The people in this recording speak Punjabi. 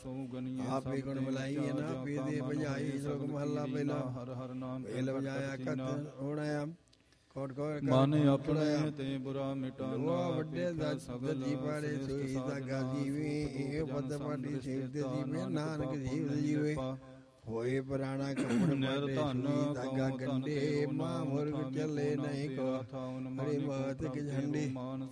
ਆਪੇ ਗੁਣ ਮਿਲਾਈ ਨਾ ਪੀ ਦੇ ਭਜਾਈ ਸ਼ਲੋਕ ਮਹੱਲਾ ਪਹਿਲਾ। ਵੇਲ ਵਜਾਇਆ ਕਤ ਹੋਣਾਇਆ ਕੋਟ ਕੋਟ ਮਨ ਆਪਣੇ ਤੇ ਬੁਰਾ ਮਿਟਾਨਾ ਵੱਡੇ ਦਜੀ ਪਾੜੇ ਸੋਈ ਦਾਗਾ ਜੀਵੇ ਇਹ ਪਦ ਪਾੜੀ ਸੇਵ ਤੇ ਜੀਵੇ ਨਾਨਕ ਜੀਵ ਜੀਵੇ ਹੋਏ ਪੁਰਾਣਾ ਕੱਪੜ ਨਿਰਧਨ ਦਾਗਾ ਗੰਡੇ ਮਾਂ ਮੁਰਗ ਚੱਲੇ ਨਹੀਂ ਕੋ ਹਰੀ ਮਾਤ ਕਿ ਝੰਡੀ